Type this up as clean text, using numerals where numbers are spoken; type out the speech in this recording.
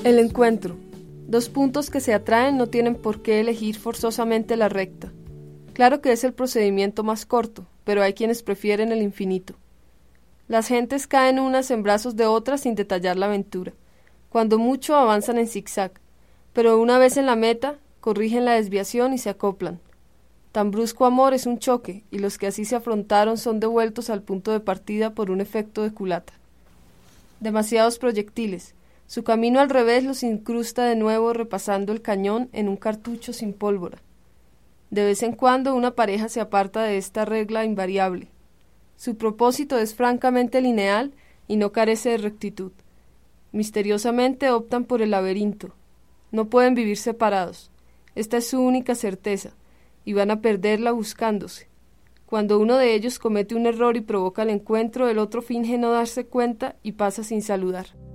El encuentro. Dos puntos que se atraen no tienen por qué elegir forzosamente la recta. Claro que es el procedimiento más corto, pero hay quienes prefieren el infinito. Las gentes caen unas en brazos de otras sin detallar la aventura. Cuando mucho avanzan en zigzag, pero una vez en la meta, corrigen la desviación y se acoplan. Tan brusco amor es un choque, y los que así se afrontaron son devueltos al punto de partida por un efecto de culata. Demasiados proyectiles. Su camino al revés los incrusta de nuevo repasando el cañón en un cartucho sin pólvora. De vez en cuando una pareja se aparta de esta regla invariable. Su propósito es francamente lineal y no carece de rectitud. Misteriosamente optan por el laberinto. No pueden vivir separados. Esta es su única certeza, y van a perderla buscándose. Cuando uno de ellos comete un error y provoca el encuentro, el otro finge no darse cuenta y pasa sin saludar.